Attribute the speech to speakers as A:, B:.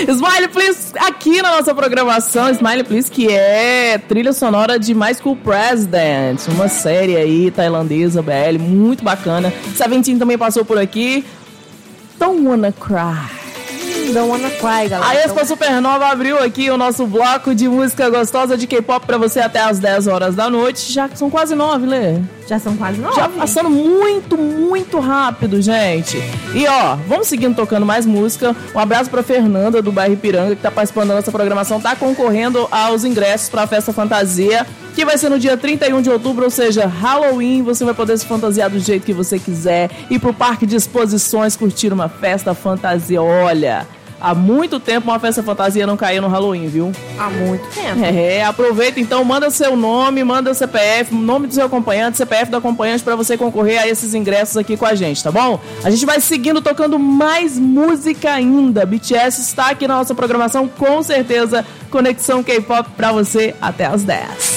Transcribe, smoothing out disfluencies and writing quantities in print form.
A: Smile Please aqui na nossa programação. Smile Please, que é trilha sonora de My School President, uma série aí tailandesa, BL, muito bacana. Seventeen também passou por aqui. Don't Wanna Cry.
B: Don't Wanna Cry, galera.
A: A Expo Supernova abriu aqui o nosso bloco de música gostosa de K-pop pra você até as 10 horas da noite. Já são quase 9, Lê.
B: Já são quase 9.
A: Já passando muito rápido, gente. E ó, vamos seguindo tocando mais música. Um abraço pra Fernanda do bairro Ipiranga, que tá participando da nossa programação, tá concorrendo aos ingressos pra Festa Fantasia, que vai ser no dia 31 de outubro, ou seja, Halloween. Você vai poder se fantasiar do jeito que você quiser, ir pro parque de exposições, curtir uma festa fantasia. Olha, há muito tempo uma festa fantasia não caía no Halloween, viu?
B: Há muito tempo.
A: Aproveita então, manda seu nome, manda o CPF, nome do seu acompanhante, CPF do acompanhante pra você concorrer a esses ingressos aqui com a gente, tá bom? A gente vai seguindo tocando mais música ainda. BTS está aqui na nossa programação, com certeza. Conexão K-pop pra você até as 10.